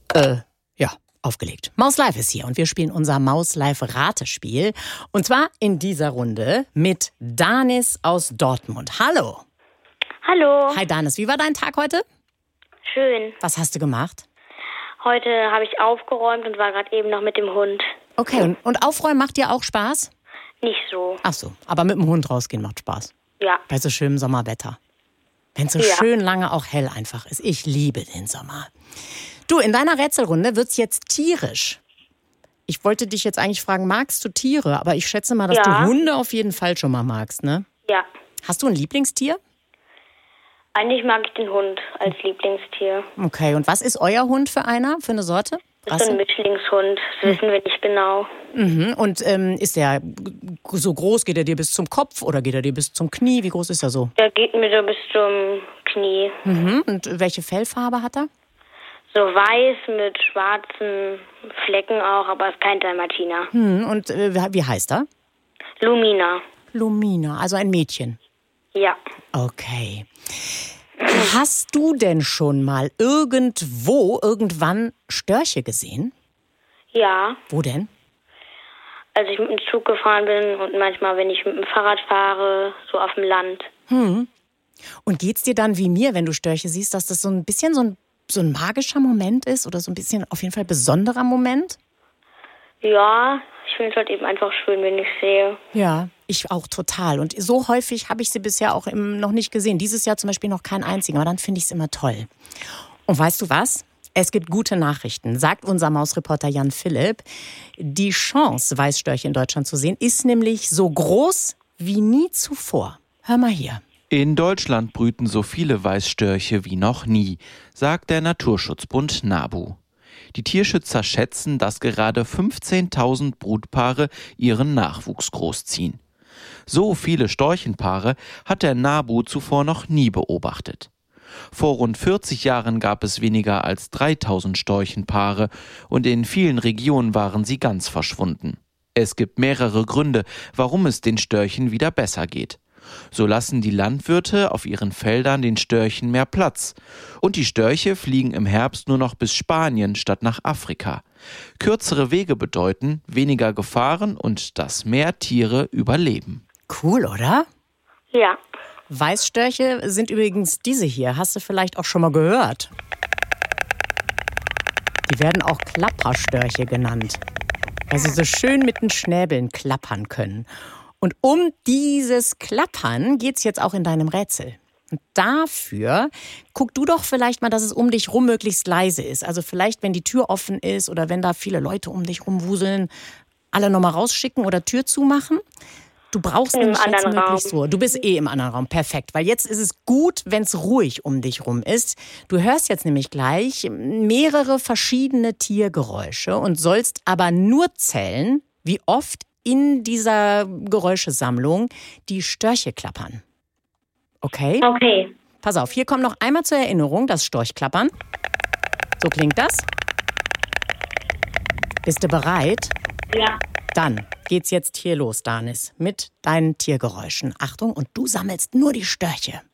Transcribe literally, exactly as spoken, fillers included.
Äh, ja, aufgelegt. Maus Live ist hier und wir spielen unser Maus Live Ratespiel. Und zwar in dieser Runde mit Danis aus Dortmund. Hallo. Hallo. Hi Danis, wie war dein Tag heute? Schön. Was hast du gemacht? Heute habe ich aufgeräumt und war gerade eben noch mit dem Hund. Okay, und, und Aufräumen macht dir auch Spaß? Nicht so. Ach so, aber mit dem Hund rausgehen macht Spaß. Ja. Bei so schönem Sommerwetter. Wenn es so Ja. schön lange auch hell einfach ist. Ich liebe den Sommer. Du, in deiner Rätselrunde wird's jetzt tierisch. Ich wollte dich jetzt eigentlich fragen, magst du Tiere? Aber ich schätze mal, dass Ja. du Hunde auf jeden Fall schon mal magst, ne? Ja. Hast du ein Lieblingstier? Eigentlich mag ich den Hund als Lieblingstier. Okay, und was ist euer Hund für einer, für eine Sorte? Das ist so ein Mischlingshund. Das wissen wir nicht genau. Mhm. Und ähm, ist der so groß? Geht er dir bis zum Kopf oder geht er dir bis zum Knie? Wie groß ist er so? Der geht mir so bis zum Knie. Mhm. Und welche Fellfarbe hat er? So weiß mit schwarzen Flecken auch, aber ist kein Dalmatiner. Mhm. Und äh, wie heißt er? Lumina. Lumina, also ein Mädchen. Ja. Okay. Hast du denn schon mal irgendwo, irgendwann Störche gesehen? Ja. Wo denn? Als ich mit dem Zug gefahren bin und manchmal, wenn ich mit dem Fahrrad fahre, so auf dem Land. Hm. Und geht's dir dann wie mir, wenn du Störche siehst, dass das so ein bisschen so ein, so ein magischer Moment ist oder so ein bisschen auf jeden Fall besonderer Moment? Ja, ich finde es halt eben einfach schön, wenn ich sehe. Ja, ich auch total. Und so häufig habe ich sie bisher auch im, noch nicht gesehen. Dieses Jahr zum Beispiel noch keinen einzigen, aber dann finde ich es immer toll. Und weißt du was? Es gibt gute Nachrichten, sagt unser Mausreporter Jan Philipp. Die Chance, Weißstörche in Deutschland zu sehen, ist nämlich so groß wie nie zuvor. Hör mal hier. In Deutschland brüten so viele Weißstörche wie noch nie, sagt der Naturschutzbund NABU. Die Tierschützer schätzen, dass gerade fünfzehntausend Brutpaare ihren Nachwuchs großziehen. So viele Storchenpaare hat der NABU zuvor noch nie beobachtet. Vor rund vierzig Jahren gab es weniger als dreitausend Storchenpaare und in vielen Regionen waren sie ganz verschwunden. Es gibt mehrere Gründe, warum es den Störchen wieder besser geht. So lassen die Landwirte auf ihren Feldern den Störchen mehr Platz. Und die Störche fliegen im Herbst nur noch bis Spanien statt nach Afrika. Kürzere Wege bedeuten weniger Gefahren und dass mehr Tiere überleben. Cool, oder? Ja. Weißstörche sind übrigens diese hier. Hast du vielleicht auch schon mal gehört? Die werden auch Klapperstörche genannt, weil sie so schön mit den Schnäbeln klappern können. Und um dieses Klappern geht's jetzt auch in deinem Rätsel. Und dafür guck du doch vielleicht mal, dass es um dich rum möglichst leise ist. Also vielleicht, wenn die Tür offen ist oder wenn da viele Leute um dich rumwuseln, alle nochmal rausschicken oder Tür zumachen. Du brauchst Im nämlich jetzt anderen möglichst Raum. Ruhe. Du bist eh im anderen Raum, perfekt. Weil jetzt ist es gut, wenn es ruhig um dich rum ist. Du hörst jetzt nämlich gleich mehrere verschiedene Tiergeräusche und sollst aber nur zählen, wie oft in dieser Geräuschesammlung die Störche klappern. Okay? Okay. Pass auf, hier kommt noch einmal zur Erinnerung das Storchklappern. So klingt das. Bist du bereit? Ja. Dann geht's jetzt hier los, Danis, mit deinen Tiergeräuschen. Achtung, und du sammelst nur die Störche.